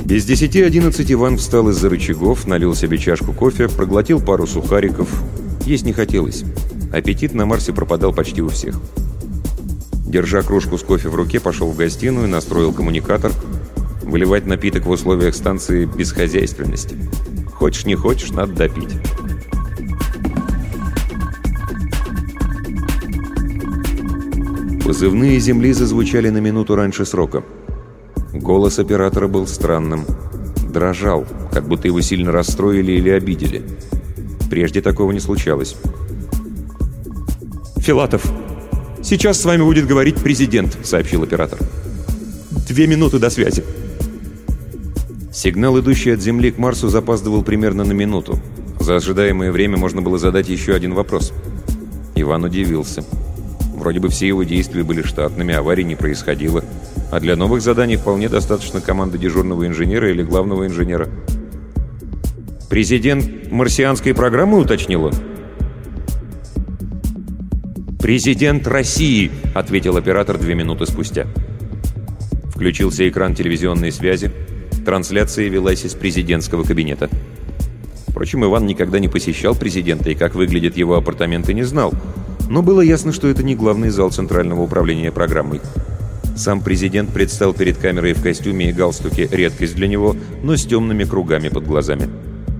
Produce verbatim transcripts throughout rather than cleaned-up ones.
Без десяти одиннадцать Иван встал из-за рычагов, налил себе чашку кофе, проглотил пару сухариков. Есть не хотелось. Аппетит на Марсе пропадал почти у всех. Держа кружку с кофе в руке, пошел в гостиную, настроил коммуникатор. Выливать напиток в условиях станции без хозяйственности. Хочешь не хочешь, надо допить. Позывные Земли зазвучали на минуту раньше срока. Голос оператора был странным. Дрожал, как будто его сильно расстроили или обидели. Прежде такого не случалось. «Филатов, сейчас с вами будет говорить президент», — сообщил оператор. «Две минуты до связи». Сигнал, идущий от Земли к Марсу, запаздывал примерно на минуту. За ожидаемое время можно было задать еще один вопрос. Иван удивился. Вроде бы все его действия были штатными, аварий не происходило. А для новых заданий вполне достаточно команды дежурного инженера или главного инженера. «Президент марсианской программы», — уточнил он. «Президент России», — ответил оператор две минуты спустя. Включился экран телевизионной связи. Трансляция велась из президентского кабинета. Впрочем, Иван никогда не посещал президента и как выглядят его апартаменты не знал. Но было ясно, что это не главный зал Центрального управления программой. Сам президент предстал перед камерой в костюме и галстуке, редкость для него, но с темными кругами под глазами.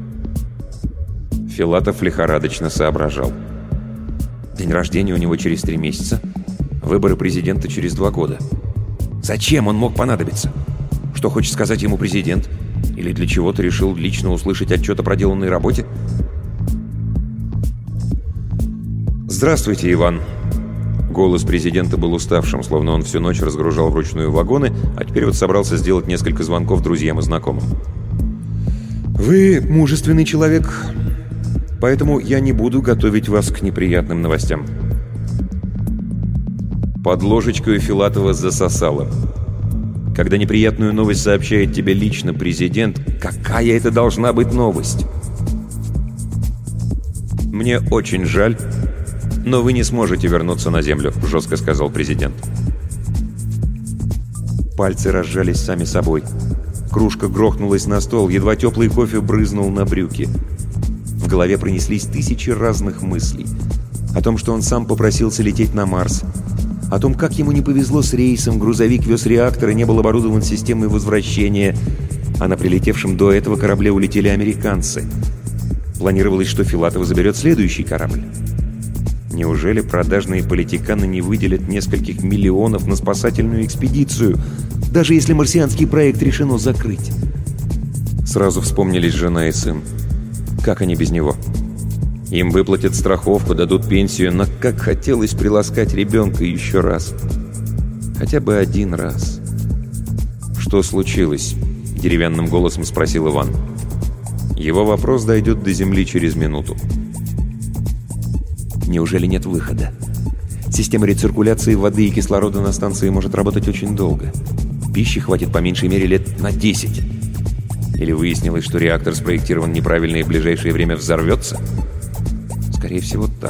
Филатов лихорадочно соображал. День рождения у него через три месяца, выборы президента через два года. Зачем он мог понадобиться? Что хочет сказать ему президент? Или для чего-то решил лично услышать отчет о проделанной работе? «Здравствуйте, Иван». Голос президента был уставшим, словно он всю ночь разгружал вручную вагоны, а теперь вот собрался сделать несколько звонков друзьям и знакомым. «Вы мужественный человек, поэтому я не буду готовить вас к неприятным новостям». Под ложечкой Филатова засосало. Когда неприятную новость сообщает тебе лично президент, какая это должна быть новость? «Мне очень жаль, но вы не сможете вернуться на Землю», — жестко сказал президент. Пальцы разжались сами собой. Кружка грохнулась на стол, едва теплый кофе брызнул на брюки. В голове пронеслись тысячи разных мыслей. О том, что он сам попросился лететь на Марс. О том, как ему не повезло с рейсом, грузовик вез реактор и не был оборудован системой возвращения. А на прилетевшем до этого корабле улетели американцы. Планировалось, что Филатов заберет следующий корабль. Неужели продажные политиканы не выделят нескольких миллионов на спасательную экспедицию, даже если марсианский проект решено закрыть? Сразу вспомнились жена и сын. Как они без него? Им выплатят страховку, дадут пенсию, но как хотелось приласкать ребенка еще раз. Хотя бы один раз. «Что случилось?» — деревянным голосом спросил Иван. Его вопрос дойдет до Земли через минуту. Неужели нет выхода? Система рециркуляции воды и кислорода на станции может работать очень долго. Пищи хватит по меньшей мере лет на десять. Или выяснилось, что реактор спроектирован неправильно и в ближайшее время взорвется? Скорее всего, так.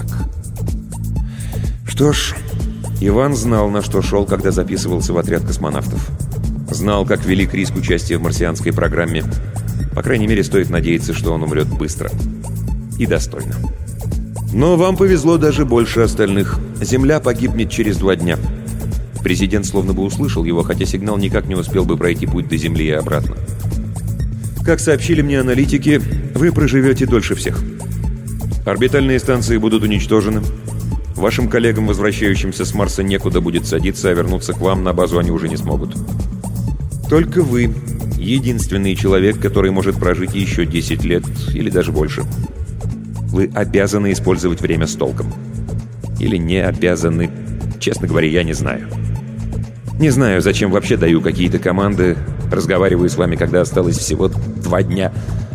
Что ж, Иван знал, на что шел, когда записывался в отряд космонавтов. Знал, как велик риск участия в марсианской программе. По крайней мере, стоит надеяться, что он умрет быстро. И достойно. Но вам повезло даже больше остальных. Земля погибнет через два дня. Президент словно бы услышал его, хотя сигнал никак не успел бы пройти путь до Земли и обратно. Как сообщили мне аналитики, вы проживете дольше всех. Орбитальные станции будут уничтожены. Вашим коллегам, возвращающимся с Марса, некуда будет садиться, а вернуться к вам на базу они уже не смогут. Только вы — единственный человек, который может прожить еще десять лет или даже больше. Вы обязаны использовать время с толком. Или не обязаны. Честно говоря, я не знаю. Не знаю, зачем вообще даю какие-то команды, разговариваю с вами, когда осталось всего два дня.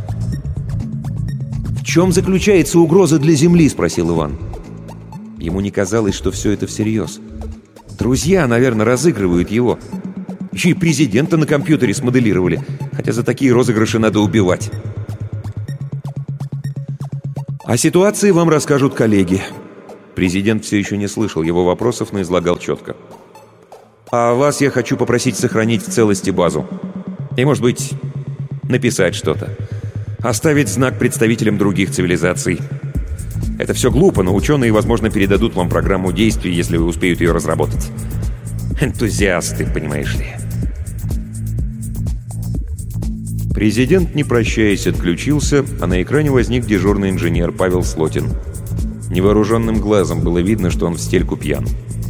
«В чем заключается угроза для Земли?» — спросил Иван. Ему не казалось, что все это всерьез. Друзья, наверное, разыгрывают его. Еще и президента на компьютере смоделировали, хотя за такие розыгрыши надо убивать. О ситуации вам расскажут коллеги. Президент все еще не слышал его вопросов, но излагал четко. А вас я хочу попросить сохранить в целости базу. И, может быть, написать что-то, оставить знак представителям других цивилизаций. Это все глупо, но ученые, возможно, передадут вам программу действий, если вы успеют ее разработать. Энтузиасты, понимаешь ли. Президент, не прощаясь, отключился, а на экране возник дежурный инженер Павел Слотин. Невооруженным глазом было видно, что он в стельку пьян.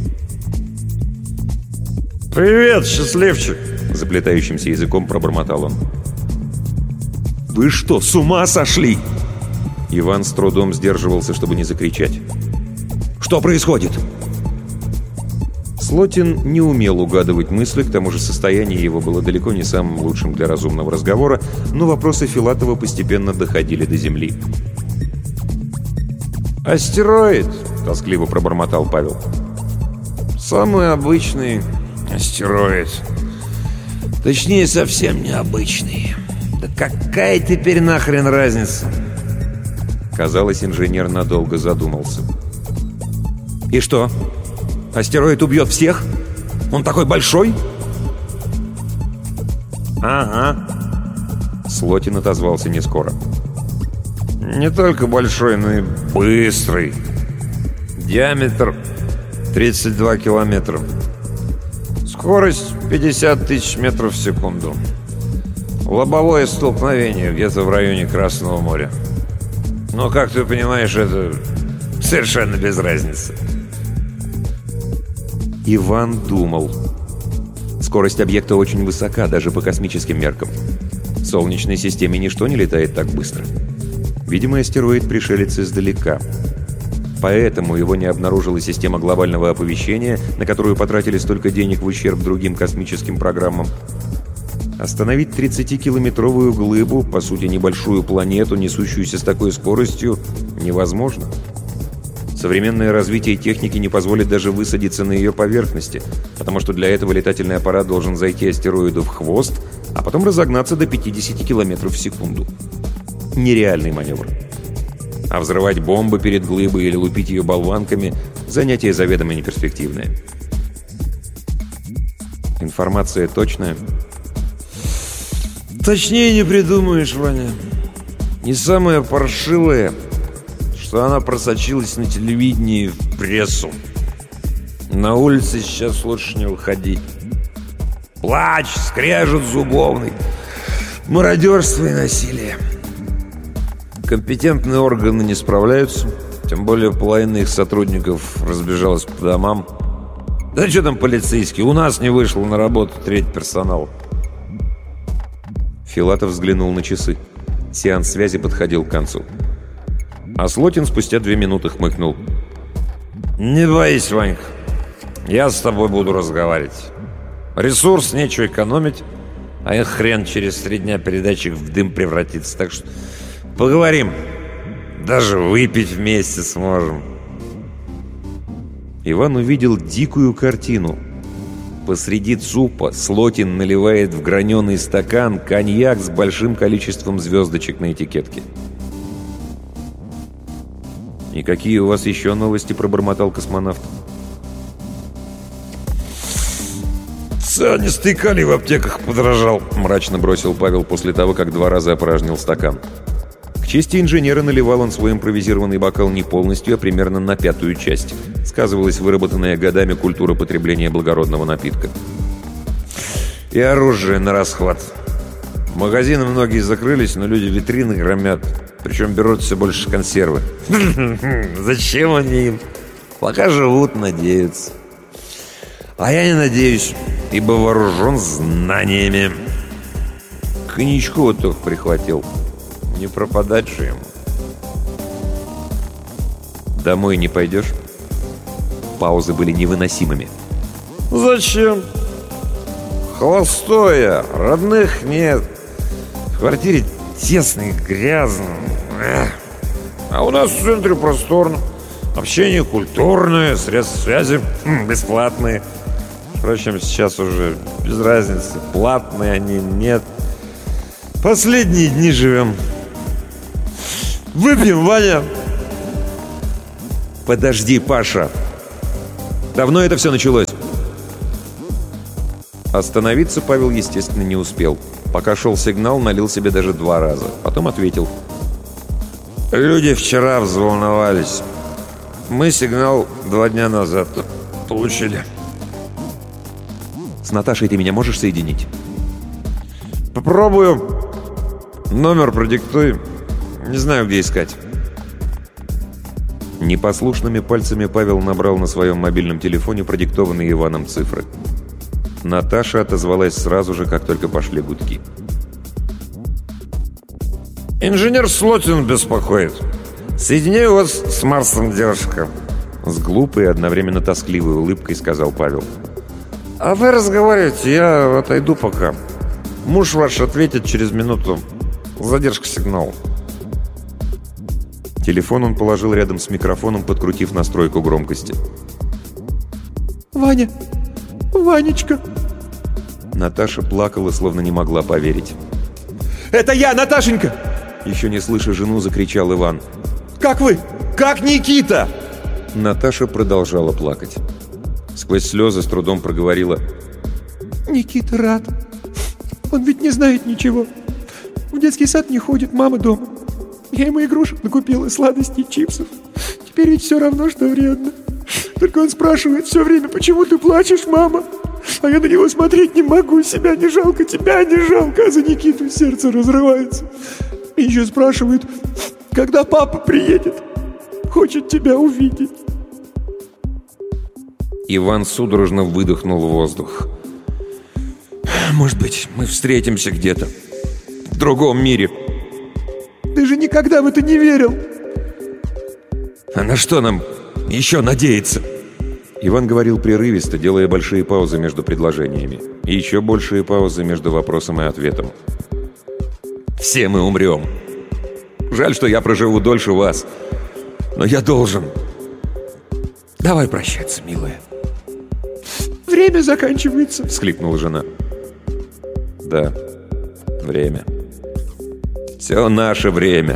«Привет, счастливчик!» — заплетающимся языком пробормотал он. «Вы что, с ума сошли?» Иван с трудом сдерживался, чтобы не закричать. «Что происходит?» Слотин не умел угадывать мысли, к тому же состояние его было далеко не самым лучшим для разумного разговора, но вопросы Филатова постепенно доходили до земли. «Астероид!» — тоскливо пробормотал Павел. «Самый обычный астероид. Точнее, совсем необычный. Да какая теперь нахрен разница?» Казалось, инженер надолго задумался. «И что? Астероид убьет всех? Он такой большой?» «Ага». Слотин отозвался не скоро. «Не только большой, но и быстрый. Диаметр тридцать два километра. Скорость пятьдесят тысяч метров в секунду. Лобовое столкновение где-то в районе Красного моря. Но, как ты понимаешь, это совершенно без разницы». Иван думал. Скорость объекта очень высока, даже по космическим меркам. В Солнечной системе ничто не летает так быстро. Видимо, астероид пришелец издалека. Поэтому его не обнаружила система глобального оповещения, на которую потратили столько денег в ущерб другим космическим программам. Остановить тридцатикилометровую глыбу, по сути небольшую планету, несущуюся с такой скоростью, невозможно. Современное развитие техники не позволит даже высадиться на ее поверхности, потому что для этого летательный аппарат должен зайти астероиду в хвост, а потом разогнаться до пятидесяти километров в секунду. Нереальный маневр. А взрывать бомбы перед глыбой или лупить ее болванками – занятие заведомо неперспективное. Информация точная? Точнее не придумаешь, Ваня. Не самое паршивое, что она просочилась на телевидении в прессу. На улице сейчас лучше не выходить. Плач, скрежет зубовный, мародерство и насилие. Компетентные органы не справляются, тем более половина их сотрудников разбежалась по домам. Да что там полицейский, у нас не вышел на работу треть персонала. Филатов взглянул на часы. Сеанс связи подходил к концу. А Слотин спустя две минуты хмыкнул. «Не боись, Ванька, я с тобой буду разговаривать. Ресурс нечего экономить, а их хрен через три дня передатчик в дым превратится. Так что поговорим, даже выпить вместе сможем». Иван увидел дикую картину. Посреди ЦУПа Слотин наливает в граненый стакан коньяк с большим количеством звездочек на этикетке. «И какие у вас еще новости?» — пробормотал космонавт. «Цианистый калий в аптеках подорожал», — мрачно бросил Павел после того, как два раза опорожнил стакан. К чести инженера наливал он свой импровизированный бокал не полностью, а примерно на пятую часть. Сказывалась выработанная годами культура потребления благородного напитка. «И оружие на расхват. Магазины многие закрылись, но люди витрины громят. Причем берут все больше консервы. Зачем они им? Пока живут, надеются. А я не надеюсь, ибо вооружен знаниями». Коньячку вот только прихватил. Не пропадать же ему. «Домой не пойдешь?» Паузы были невыносимыми. «Зачем? Холостой я, родных нет. В квартире тесно и грязно. Эх. А у нас в центре просторно. Общение культурное, средства связи м, бесплатные. Впрочем, сейчас уже без разницы, платные они, нет. Последние дни живем. Выпьем, Ваня!» «Подожди, Паша! Давно это все началось?» Остановиться Павел, естественно, не успел. Пока шел сигнал, налил себе даже два раза. Потом ответил. Люди вчера взволновались. Мы сигнал два дня назад получили. С Наташей ты меня можешь соединить? Попробую. Номер продиктуй. Не знаю, где искать. Непослушными пальцами Павел набрал на своем мобильном телефоне продиктованные Иваном цифры. Наташа отозвалась сразу же, как только пошли гудки. «Инженер Слотин беспокоит. Соединяю вас с Марсом Держко», — с глупой и одновременно тоскливой улыбкой сказал Павел. «А вы разговаривайте, я отойду пока. Муж ваш ответит через минуту. Задержка сигнала». Телефон он положил рядом с микрофоном, подкрутив настройку громкости. «Ваня! Ванечка!» Наташа плакала, словно не могла поверить. «Это я, Наташенька!» Еще не слыша жену, закричал Иван. «Как вы? Как Никита?» Наташа продолжала плакать. Сквозь слезы с трудом проговорила. «Никита рад. Он ведь не знает ничего. В детский сад не ходит, мама дома. Я ему игрушек накупила, сладостей, чипсов. Теперь ведь все равно, что вредно. Только он спрашивает все время, почему ты плачешь, мама? А я на него смотреть не могу, себя не жалко, тебя не жалко, а за Никиту сердце разрывается. И еще спрашивает, когда папа приедет, хочет тебя увидеть». Иван судорожно выдохнул воздух. «Может быть, мы встретимся где-то, в другом мире». «Ты же никогда в это не верил!» «А на что нам еще надеяться?» Иван говорил прерывисто, делая большие паузы между предложениями. И еще большие паузы между вопросом и ответом. «Все мы умрем. Жаль, что я проживу дольше вас. Но я должен. Давай прощаться, милая». «Время заканчивается», — всхлипнула жена. «Да, время. Все наше время.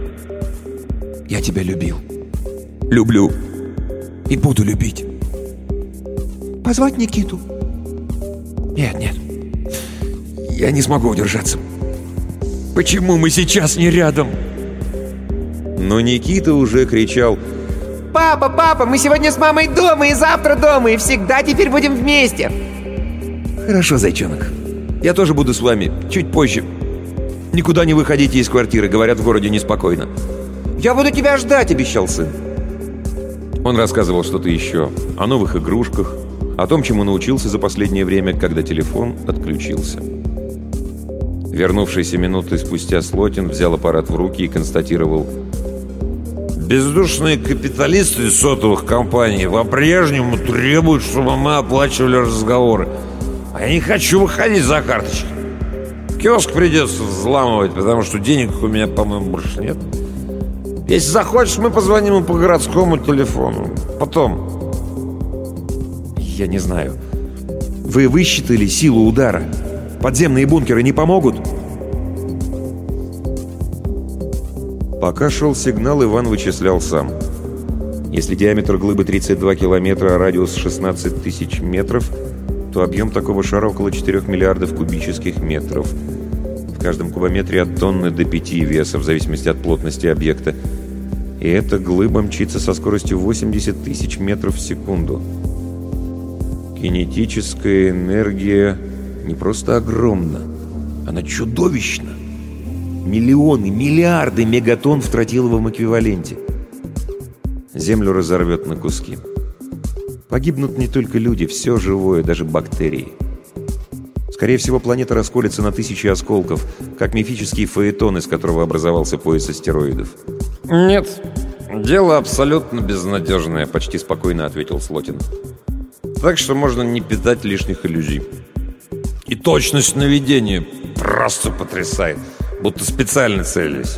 Я тебя любил. Люблю. И буду любить». «Позвать Никиту?» «Нет, нет. Я не смогу удержаться. Почему мы сейчас не рядом?» Но Никита уже кричал: «Папа, папа, мы сегодня с мамой дома и завтра дома, и всегда теперь будем вместе!» «Хорошо, зайчонок. Я тоже буду с вами, чуть позже. Никуда не выходите из квартиры, говорят, в городе неспокойно». «Я буду тебя ждать», — обещал сын. Он рассказывал что-то еще, о новых игрушках, о том, чему научился за последнее время, когда телефон отключился. Вернувшийся минуты спустя Слотин взял аппарат в руки и констатировал: «Бездушные капиталисты из сотовых компаний по-прежнему требуют, чтобы мы оплачивали разговоры. А я не хочу выходить за карточки. Киоск придется взламывать, потому что денег у меня, по-моему, больше нет. Если захочешь, мы позвоним ему по городскому телефону. Потом». «Я не знаю. Вы высчитали силу удара? Подземные бункеры не помогут?» Пока шел сигнал, Иван вычислял сам. Если диаметр глыбы тридцать два километра, а радиус шестнадцать тысяч метров, то объем такого шара около четырёх миллиардов кубических метров. В каждом кубометре от тонны до пяти веса, в зависимости от плотности объекта. И эта глыба мчится со скоростью восемьдесят тысяч метров в секунду. Кинетическая энергия не просто огромна, она чудовищна. Миллионы, миллиарды мегатонн в тротиловом эквиваленте. Землю разорвет на куски. Погибнут не только люди, все живое, даже бактерии. Скорее всего, планета расколется на тысячи осколков, как мифический фаэтон, из которого образовался пояс астероидов. «Нет, дело абсолютно безнадежное», — почти спокойно ответил Слотин. «Так что можно не питать лишних иллюзий. И точность наведения просто потрясает, будто специально целились».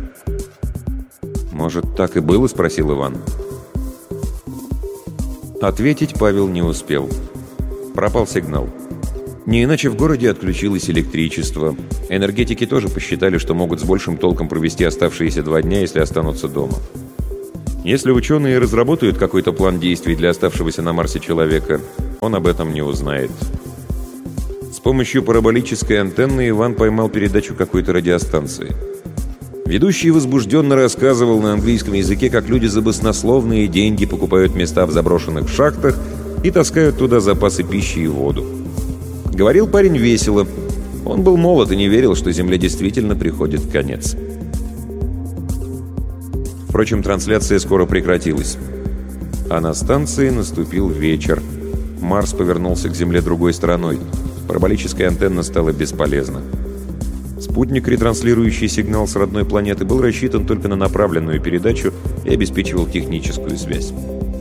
«Может, так и было?» — спросил Иван. Ответить Павел не успел. Пропал сигнал. Не иначе в городе отключилось электричество. Энергетики тоже посчитали, что могут с большим толком провести оставшиеся два дня, если останутся дома. Если ученые разработают какой-то план действий для оставшегося на Марсе человека, он об этом не узнает. помощью параболической антенны Иван поймал передачу какой-то радиостанции. Ведущий возбужденно рассказывал на английском языке, как люди за баснословные деньги покупают места в заброшенных шахтах и таскают туда запасы пищи и воду. Говорил парень весело. Он был молод и не верил, что Земле действительно приходит конец. Впрочем, трансляция скоро прекратилась. А на станции наступил вечер. Марс повернулся к Земле другой стороной. Параболическая антенна стала бесполезна. Спутник, ретранслирующий сигнал с родной планеты, был рассчитан только на направленную передачу и обеспечивал техническую связь.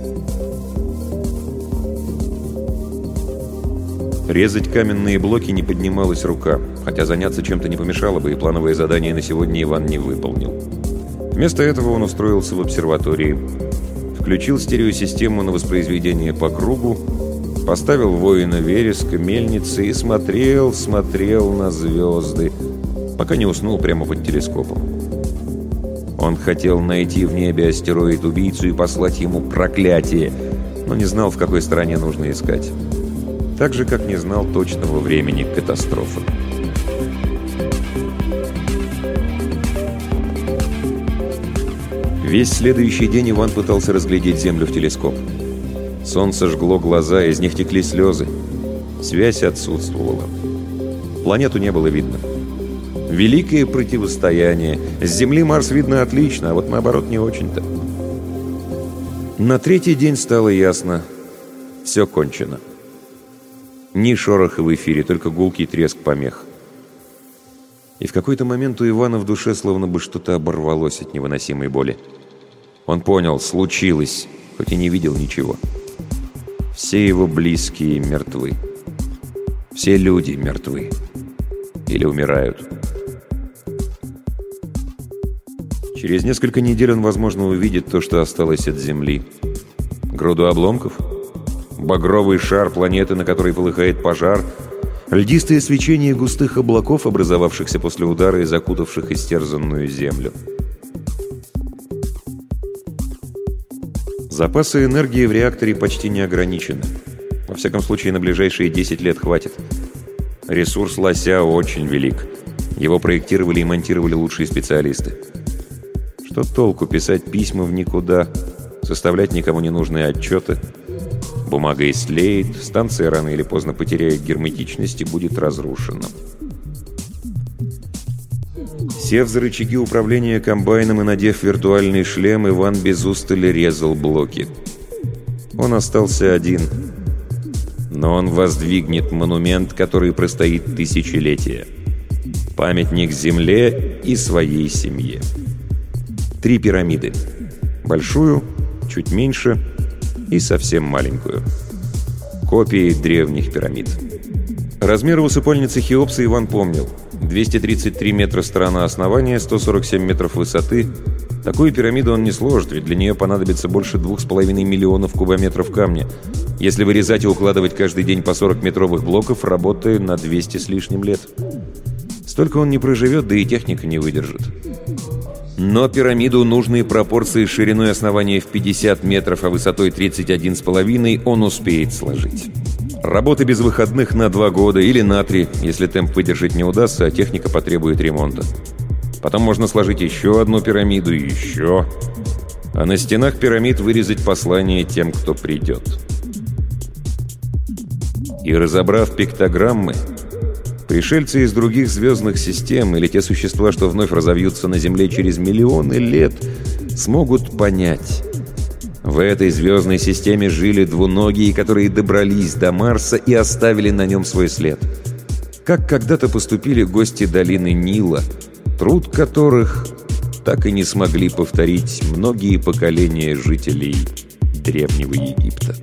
Резать каменные блоки не поднималась рука, хотя заняться чем-то не помешало бы, и плановое задание на сегодня Иван не выполнил. Вместо этого он устроился в обсерватории, включил стереосистему на воспроизведение по кругу, поставил воина вереска, мельницы и смотрел, смотрел на звезды, пока не уснул прямо под телескопом. Он хотел найти в небе астероид-убийцу и послать ему проклятие, но не знал, в какой стороне нужно искать. Так же, как не знал точного времени катастрофы. Весь следующий день Иван пытался разглядеть Землю в телескоп. Солнце жгло глаза, из них текли слезы. Связь отсутствовала. Планету не было видно. Великое противостояние. С Земли Марс видно отлично, а вот наоборот не очень-то. На третий день стало ясно. Все кончено. Ни шороха в эфире, только гулкий треск помех. И в какой-то момент у Ивана в душе словно бы что-то оборвалось от невыносимой боли. Он понял, случилось, хоть и не видел ничего. Все его близкие мертвы. Все люди мертвы. Или умирают. Через несколько недель он, возможно, увидит то, что осталось от Земли. Груду обломков? Багровый шар планеты, на которой полыхает пожар, льдистое свечение густых облаков, образовавшихся после удара и закутавших истерзанную землю. Запасы энергии в реакторе почти не ограничены. Во всяком случае, на ближайшие десять лет хватит. Ресурс лося очень велик. Его проектировали и монтировали лучшие специалисты. Что толку писать письма в никуда, составлять никому не нужные отчеты? Бумага истлеет, станция рано или поздно потеряет герметичность и будет разрушена. Сев за рычаги управления комбайном и надев виртуальный шлем, Иван без устали резал блоки. Он остался один. Но он воздвигнет монумент, который простоит тысячелетия. Памятник Земле и своей семье. Три пирамиды. Большую, чуть меньше и совсем маленькую. Копии древних пирамид. Размеры усыпальницы Хеопса Иван помнил. двести тридцать три метра сторона основания, сто сорок семь метров высоты. Такую пирамиду он не сложит, ведь для нее понадобится больше двух с половиной миллионов кубометров камня. Если вырезать и укладывать каждый день по сорок метровых блоков, работая на двести с лишним лет. Столько он не проживет, да и техника не выдержит. Но пирамиду нужные пропорции с шириной основания в пятьдесят метров, а высотой тридцать один с половиной он успеет сложить. Работа без выходных на два года или на три, если темп выдержать не удастся, а техника потребует ремонта. Потом можно сложить еще одну пирамиду и еще. А на стенах пирамид вырезать послание тем, кто придет. И разобрав пиктограммы, пришельцы из других звездных систем или те существа, что вновь разовьются на Земле через миллионы лет, смогут понять. В этой звездной системе жили двуногие, которые добрались до Марса и оставили на нем свой след. Как когда-то поступили гости долины Нила, труд которых так и не смогли повторить многие поколения жителей Древнего Египта.